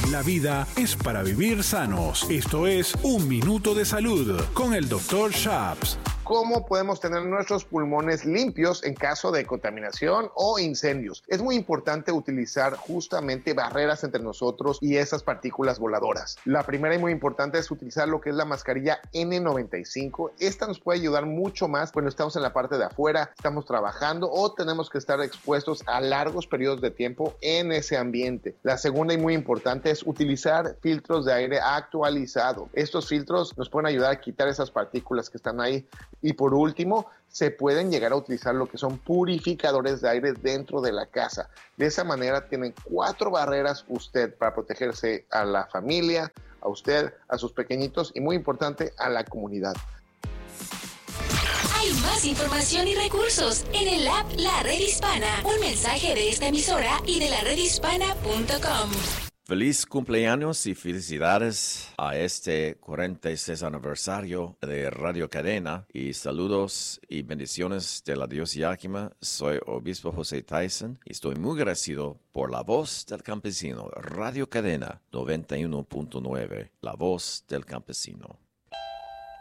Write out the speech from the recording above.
La vida es para vivir sanos. Esto es Un Minuto de Salud con el Dr. Shaps. ¿Cómo podemos tener nuestros pulmones limpios en caso de contaminación o incendios? Es muy importante utilizar justamente barreras entre nosotros y esas partículas voladoras. La primera y muy importante es utilizar lo que es la mascarilla N95. Esta nos puede ayudar mucho más cuando estamos en la parte de afuera, estamos trabajando o tenemos que estar expuestos a largos periodos de tiempo en ese ambiente. La segunda y muy importante es utilizar filtros de aire actualizados. Estos filtros nos pueden ayudar a quitar esas partículas que están ahí. Y por último, se pueden llegar a utilizar lo que son purificadores de aire dentro de la casa. De esa manera tienen 4 barreras usted para protegerse a la familia, a usted, a sus pequeñitos y muy importante a la comunidad. Hay más información y recursos en el app La Red Hispana. Un mensaje de esta emisora y de laredhispana.com. Feliz cumpleaños y felicidades a este 46 aniversario de Radio Cadena y saludos y bendiciones de la Dios Yakima. Soy Obispo José Tyson y estoy muy agradecido por La Voz del Campesino, Radio Cadena 91.9, La Voz del Campesino.